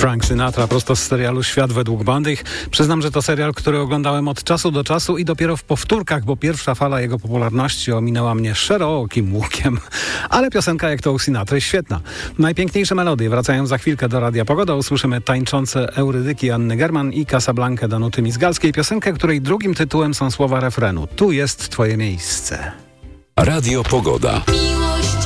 Frank Sinatra prosto z serialu Świat według Bandych. Przyznam, że to serial, który oglądałem od czasu do czasu i dopiero w powtórkach, bo pierwsza fala jego popularności ominęła mnie szerokim łukiem. Ale piosenka jak to u Sinatry świetna. Najpiękniejsze melodie wracają za chwilkę do Radia Pogoda. Usłyszymy tańczące Eurydyki Anny German i Casablankę Danuty Mizgalskiej. Piosenkę, której drugim tytułem są słowa refrenu. Tu jest twoje miejsce. Radio Pogoda.